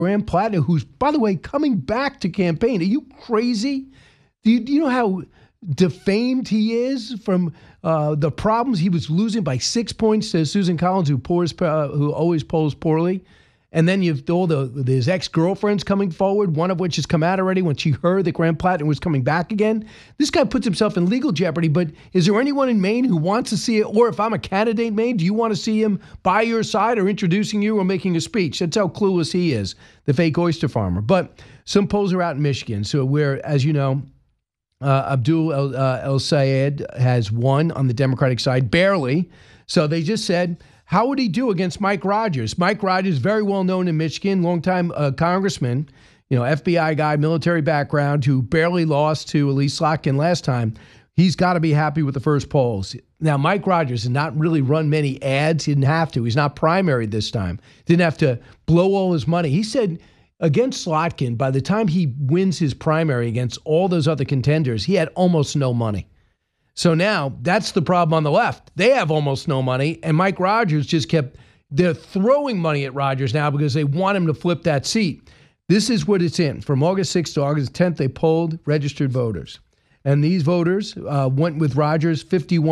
Graham Platter, who's, by the way, coming back to campaign. Are you crazy? Do you know how defamed he is from the problems? He was losing by 6 points to Susan Collins, who always polls poorly. And then you've all his ex-girlfriends coming forward, one of which has come out already when she heard that Graham Platter was coming back again. This guy puts himself in legal jeopardy, but is there anyone in Maine who wants to see it? Or if I'm a candidate in Maine, do you want to see him by your side or introducing you or making a speech? That's how clueless he is, the fake oyster farmer. But some polls are out in Michigan. So where, as you know, Abdul El Sayed has won on the Democratic side, barely. So they just said, how would he do against Mike Rogers? Mike Rogers, very well known in Michigan, longtime congressman, FBI guy, military background, who barely lost to Elise Slotkin last time. He's got to be happy with the first polls. Now, Mike Rogers has not really run many ads. He didn't have to. He's not primaried this time. Didn't have to blow all his money. He said against Slotkin, by the time he wins his primary against all those other contenders, he had almost no money. So now that's the problem on the left. They have almost no money, and Mike Rogers they're throwing money at Rogers now because they want him to flip that seat. This is what it's in. From August 6th to August 10th, they polled registered voters. And these voters went with Rogers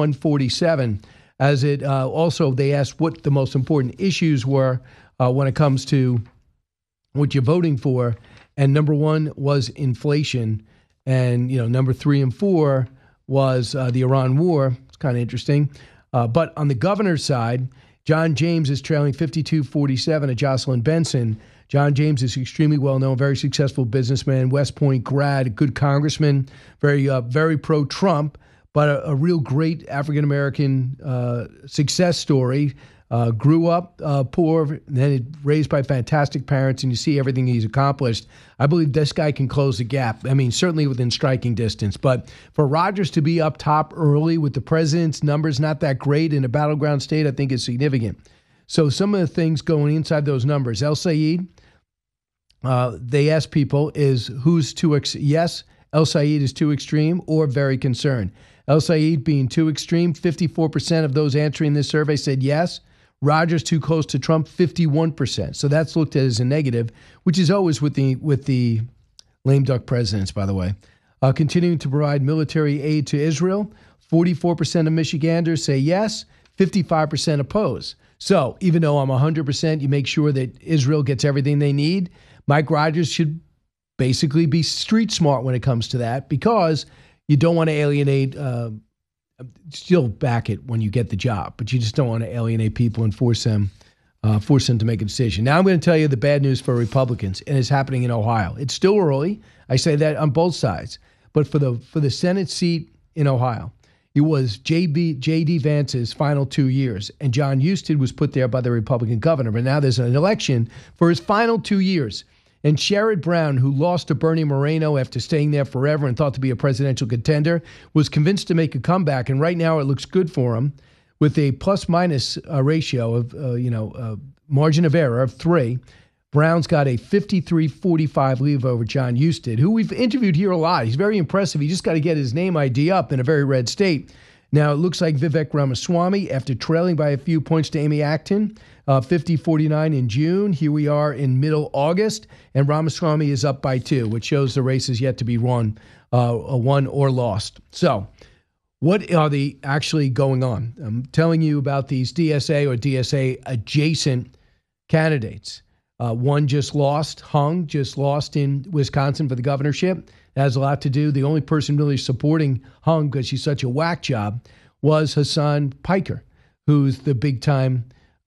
51-47, as it also they asked what the most important issues were when it comes to what you're voting for. And number one was inflation. And, number 3 and 4 was the Iran war. It's kind of interesting. But on the governor's side, John James is trailing 52-47 at Jocelyn Benson. John James is extremely well-known, very successful businessman, West Point grad, good congressman, very pro-Trump, but a real great African-American success story. Grew up poor, then raised by fantastic parents, and you see everything he's accomplished. I believe this guy can close the gap. I mean, certainly within striking distance. But for Rogers to be up top early with the president's numbers not that great in a battleground state, I think is significant. So some of the things going inside those numbers. El Sayed, they asked people, who's too yes, El Sayed is too extreme or very concerned. El Sayed being too extreme, 54% of those answering this survey said yes. Rogers too close to Trump, 51%. So that's looked at as a negative, which is always with the lame duck presidents, by the way. Continuing to provide military aid to Israel, 44% of Michiganders say yes, 55% oppose. So even though I'm 100%, you make sure that Israel gets everything they need. Mike Rogers should basically be street smart when it comes to that, because you don't want to alienate still back it when you get the job, but you just don't want to alienate people and force them to make a decision. Now I'm going to tell you the bad news for Republicans, and it's happening in Ohio. It's still early. I say that on both sides, but for the Senate seat in Ohio, it was J.D. Vance's final 2 years, and John Husted was put there by the Republican governor. But now there's an election for his final 2 years. And Sherrod Brown, who lost to Bernie Moreno after staying there forever and thought to be a presidential contender, was convinced to make a comeback. And right now it looks good for him with a plus-minus ratio of, margin of error of 3. Brown's got a 53-45 lead over John Husted, who we've interviewed here a lot. He's very impressive. He just got to get his name ID up in a very red state. Now, it looks like Vivek Ramaswamy, after trailing by a few points to Amy Acton, 50-49 in June. Here we are in middle August, and Ramaswamy is up by 2, which shows the race is yet to be won or lost. So what are they actually going on? I'm telling you about these DSA or DSA-adjacent candidates. One just lost, Hung just lost in Wisconsin for the governorship. That has a lot to do. The only person really supporting Hung, because she's such a whack job, was Hasan Piker, who's the big-time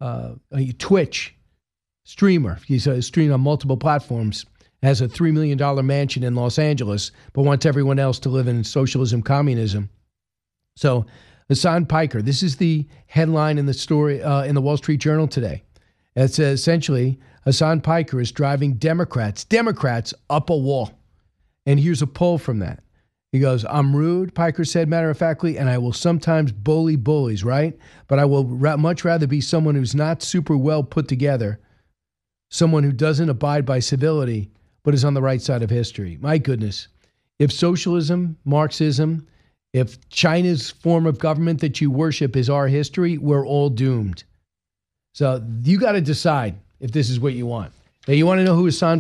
Twitch streamer. He's streamed on multiple platforms, has a $3 million mansion in Los Angeles, but wants everyone else to live in socialism, communism. So Hasan Piker, this is the headline in the story in the Wall Street Journal today. It says essentially, Hasan Piker is driving Democrats up a wall. And here's a poll from that. He goes, I'm rude, Piker said matter-of-factly, and I will sometimes bully bullies, right? But I will much rather be someone who's not super well put together, someone who doesn't abide by civility, but is on the right side of history. My goodness. If socialism, Marxism, if China's form of government that you worship is our history, we're all doomed. So you got to decide if this is what you want. Hey, you want to know who Hassan